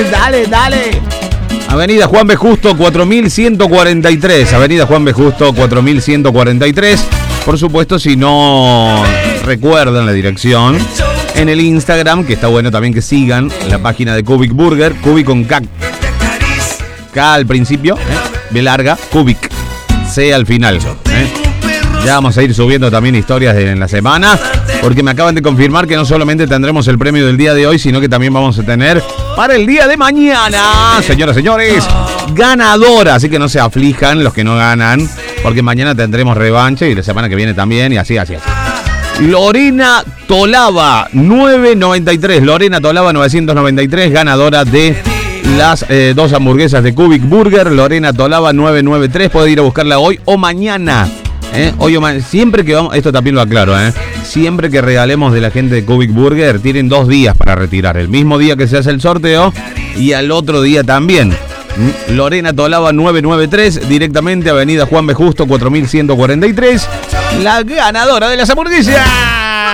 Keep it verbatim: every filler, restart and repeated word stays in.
Dale, dale. Avenida Juan B. Justo cuatro mil ciento cuarenta y tres. Avenida Juan B. Justo cuatro mil ciento cuarenta y tres. Por supuesto, si no recuerdan la dirección, en el Instagram, que está bueno también que sigan la página de Cubic Burger, Cubic con K, K al principio, ¿eh? B larga, Cubic, C al final. ¿eh? Ya vamos a ir subiendo también historias de, en la semana, porque me acaban de confirmar que no solamente tendremos el premio del día de hoy, sino que también vamos a tener para el día de mañana, señoras y señores, ganadora. Así que no se aflijan los que no ganan, porque mañana tendremos revancha y la semana que viene también, y así, así, así. Lorena Tolava, novecientos noventa y tres. Lorena Tolava, novecientos noventa y tres, ganadora de las eh, dos hamburguesas de Cubic Burger. Lorena Tolava, novecientos noventa y tres. Puede ir a buscarla hoy o mañana. ¿eh? Hoy o mañana. Siempre que vamos, esto también lo aclaro, ¿eh? Siempre que regalemos de la gente de Cubic Burger, tienen dos días para retirar. El mismo día que se hace el sorteo y al otro día también. Lorena Tolava, novecientos noventa y tres, directamente Avenida Juan B. Justo cuatro mil ciento cuarenta y tres, la ganadora de las hamburguesas.